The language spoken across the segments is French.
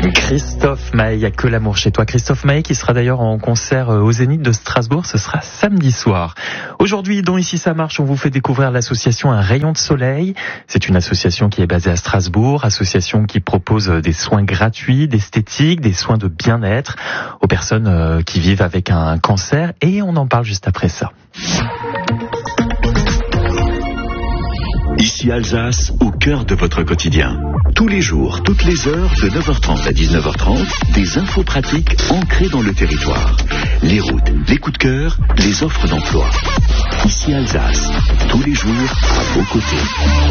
Christophe Maé, il n'y a que l'amour chez toi. Christophe Maé qui sera d'ailleurs en concert au Zénith de Strasbourg, ce sera samedi soir. Aujourd'hui, dans Ici ça marche, on vous fait découvrir l'association Un rayon de soleil. C'est une association qui est basée à Strasbourg, association qui propose des soins gratuits, d'esthétique, des soins de bien-être aux personnes qui vivent avec un cancer, et on en parle juste après ça. Ici Alsace, au cœur de votre quotidien. Tous les jours, toutes les heures, de 9h30 à 19h30, des infos pratiques ancrées dans le territoire. Les routes, les coups de cœur, les offres d'emploi. Ici Alsace, tous les jours, à vos côtés.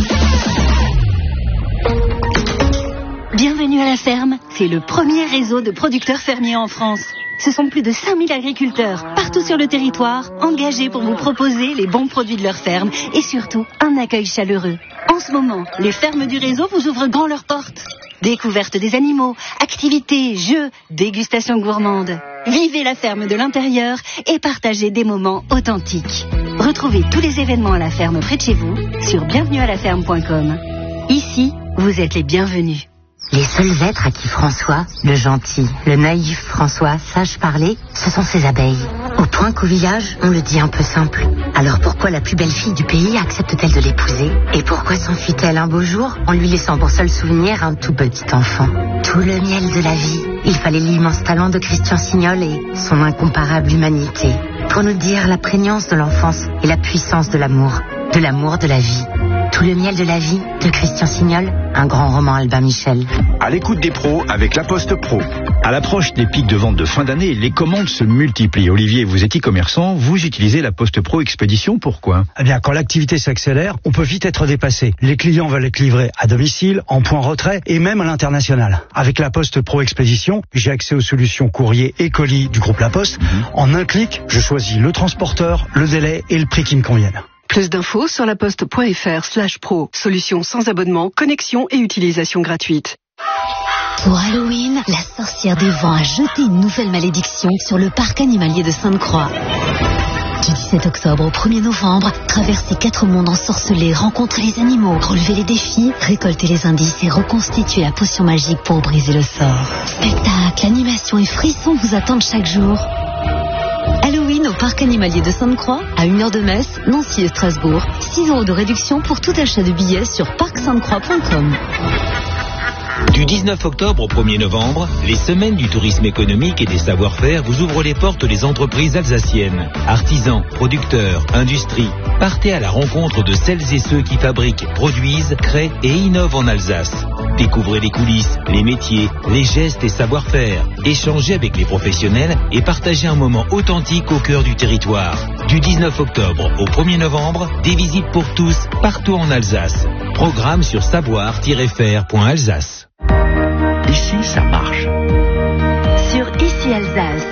Bienvenue à la ferme, c'est le premier réseau de producteurs fermiers en France. Ce sont plus de 5000 agriculteurs, partout sur le territoire, engagés pour vous proposer les bons produits de leur ferme et surtout un accueil chaleureux. En ce moment, les fermes du réseau vous ouvrent grand leurs portes. Découverte des animaux, activités, jeux, dégustation gourmande. Vivez la ferme de l'intérieur et partagez des moments authentiques. Retrouvez tous les événements à la ferme près de chez vous sur bienvenualaferme.com. Ici, vous êtes les bienvenus. Les seuls êtres à qui François, le gentil, le naïf François, sache parler, ce sont ses abeilles. Au point qu'au village, on le dit un peu simple. Alors pourquoi la plus belle fille du pays accepte-t-elle de l'épouser? Et pourquoi s'enfuit-elle un beau jour en lui laissant pour seul souvenir un tout petit enfant? Tout le miel de la vie. Il fallait l'immense talent de Christian Signol et son incomparable humanité pour nous dire la prégnance de l'enfance et la puissance de l'amour de la vie. Tout le miel de la vie de Christian Signol, un grand roman Albin Michel. À l'écoute des pros avec La Poste Pro. À l'approche des pics de vente de fin d'année, les commandes se multiplient. Olivier, vous êtes e-commerçant, vous utilisez La Poste Pro Expédition, pourquoi? Eh bien, quand l'activité s'accélère, on peut vite être dépassé. Les clients veulent être livrés à domicile, en point retrait et même à l'international. Avec La Poste Pro Expédition, j'ai accès aux solutions courrier et colis du groupe La Poste. En un clic, je choisis le transporteur, le délai et le prix qui me conviennent. Plus d'infos sur laposte.fr/pro. Solution sans abonnement, connexion et utilisation gratuite. Pour Halloween, la sorcière des vents a jeté une nouvelle malédiction sur le parc animalier de Sainte-Croix. Du 17 octobre au 1er novembre, traversez 4 mondes ensorcelés, rencontrez les animaux, relevez les défis, récoltez les indices et reconstituez la potion magique pour briser le sort. Spectacles, animations et frissons vous attendent chaque jour. Halloween au parc animalier de Sainte-Croix, à 1 heure de Metz, Nancy et Strasbourg. 6 € de réduction pour tout achat de billets sur parcsainte-croix.com. Du 19 octobre au 1er novembre, les semaines du tourisme économique et des savoir-faire vous ouvrent les portes des entreprises alsaciennes. Artisans, producteurs, industries, partez à la rencontre de celles et ceux qui fabriquent, produisent, créent et innovent en Alsace. Découvrez les coulisses, les métiers, les gestes et savoir-faire. Échangez avec les professionnels et partagez un moment authentique au cœur du territoire. Du 19 octobre au 1er novembre, des visites pour tous, partout en Alsace. Programme sur savoir-faire.alsace. Ici ça marche. Sur Ici Alsace.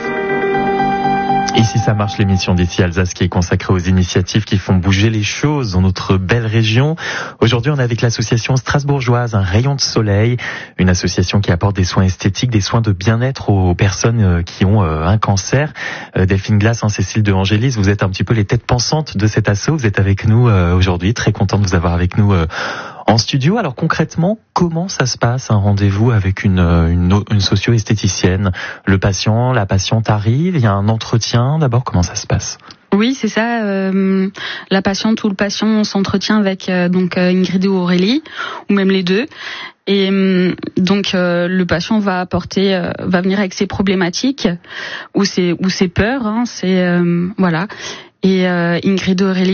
Ici ça marche, l'émission d'Ici Alsace qui est consacrée aux initiatives qui font bouger les choses dans notre belle région. Aujourd'hui, on est avec l'association strasbourgeoise Un rayon de soleil, une association qui apporte des soins esthétiques, des soins de bien-être aux personnes qui ont un cancer. Delphine Glass, Cécile de Angélis, vous êtes un petit peu les têtes pensantes de cet asso. Vous êtes avec nous aujourd'hui, très content de vous avoir avec nous en studio. Alors concrètement, comment ça se passe un rendez-vous avec une socio-esthéticienne? Le patient, la patiente arrive, il y a un entretien. D'abord, comment ça se passe? Oui, c'est ça. La patiente ou le patient, on s'entretient avec Ingrid ou Aurélie, ou même les deux. Et le patient va venir avec ses problématiques ou ses peurs. Voilà. Et Ingrid et Aurélie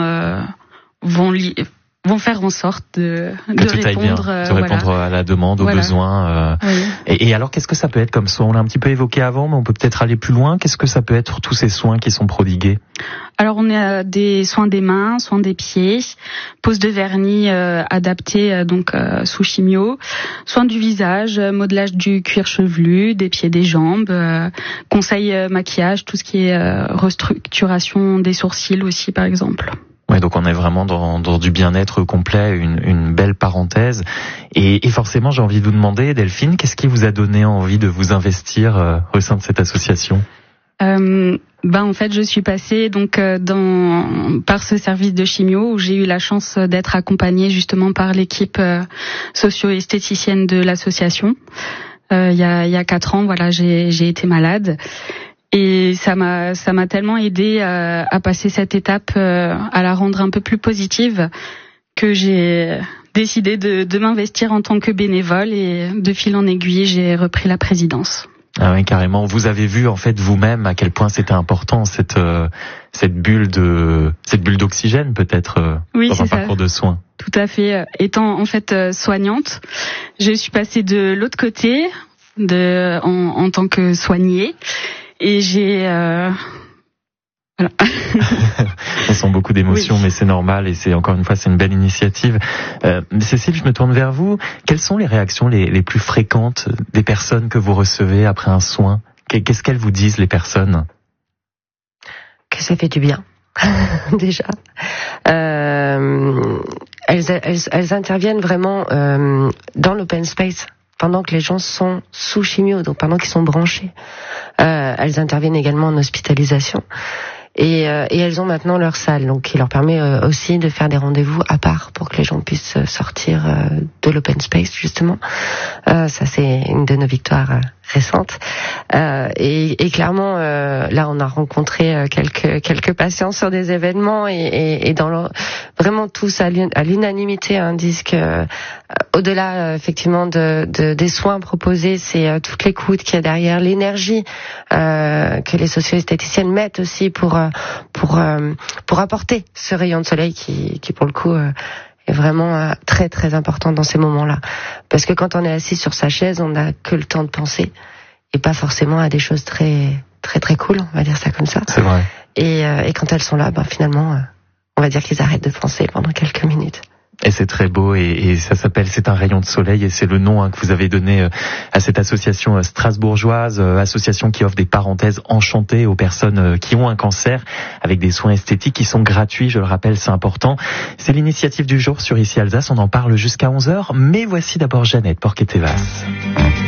vont faire en sorte de répondre à la demande, aux besoins. Oui. Et alors, qu'est-ce que ça peut être comme soin? On l'a un petit peu évoqué avant, mais on peut peut-être aller plus loin. Qu'est-ce que ça peut être, tous ces soins qui sont prodigués? Alors, on a des soins des mains, soins des pieds, pose de vernis adapté sous chimio, soins du visage, modelage du cuir chevelu, des pieds, des jambes, conseil maquillage, tout ce qui est restructuration des sourcils aussi, par exemple. Ouais, donc on est vraiment dans du bien-être complet, une belle parenthèse. Et forcément, j'ai envie de vous demander, Delphine, qu'est-ce qui vous a donné envie de vous investir au sein de cette association? En fait, je suis passée par ce service de chimio où j'ai eu la chance d'être accompagnée justement par l'équipe socio-esthéticienne de l'association. il y a 4 ans, voilà, j'ai été malade. Et ça m'a tellement aidé à passer cette étape, à la rendre un peu plus positive, que j'ai décidé de m'investir en tant que bénévole, et de fil en aiguille, j'ai repris la présidence. Ah oui, carrément. Vous avez vu en fait vous-même à quel point c'était important cette bulle d'oxygène peut-être dans un parcours de soins. Tout à fait. Étant en fait soignante, je suis passée de l'autre côté en tant que soignée, et j'ai voilà. On sent beaucoup d'émotions, oui. Mais c'est normal, et c'est encore une fois, c'est une belle initiative. Cécile, je me tourne vers vous. Quelles sont les réactions les plus fréquentes des personnes que vous recevez après un soin? Qu'est-ce qu'elles vous disent, les personnes? Que ça fait du bien, déjà. Elles interviennent vraiment dans l'open space. Pendant que les gens sont sous chimio, donc pendant qu'ils sont branchés. Elles interviennent également en hospitalisation. Et elles ont maintenant leur salle, donc qui leur permet aussi de faire des rendez-vous à part pour que les gens puissent sortir de l'open space, justement. Ça, c'est une de nos victoires récentes. Et clairement, là, on a rencontré quelques patients sur des événements, et vraiment tous à l'unanimité disent que au-delà effectivement des soins proposés, c'est toute l'écoute qu'il y a derrière, l'énergie que les socio-esthéticiennes mettent aussi pour apporter ce rayon de soleil qui pour le coup est vraiment très très important dans ces moments-là. Parce que quand on est assis sur sa chaise, on n'a que le temps de penser, et pas forcément à des choses très très très cool, on va dire ça comme ça. C'est vrai. Et quand elles sont là, finalement, on va dire qu'ils arrêtent de penser pendant quelques minutes. Et c'est très beau, et ça s'appelle C'est un rayon de soleil, et c'est le nom que vous avez donné à cette association strasbourgeoise, association qui offre des parenthèses enchantées aux personnes qui ont un cancer, avec des soins esthétiques qui sont gratuits, je le rappelle, c'est important. C'est l'initiative du jour sur Ici Alsace, on en parle jusqu'à 11h, mais voici d'abord Jeannette Porquet-Thévas.